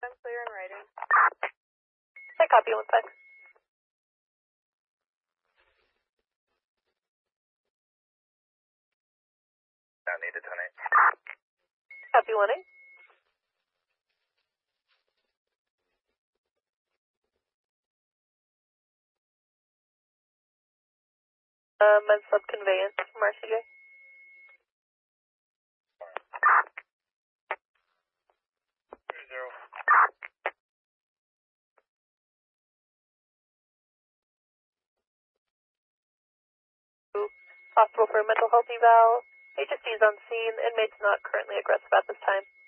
I'm clear in writing. I copy 1-5. Now need to 10-8. Copy 1-8. Med sub conveyance from RCJ. Hospital for mental health eval. HSC is on scene. Inmates not currently aggressive at this time.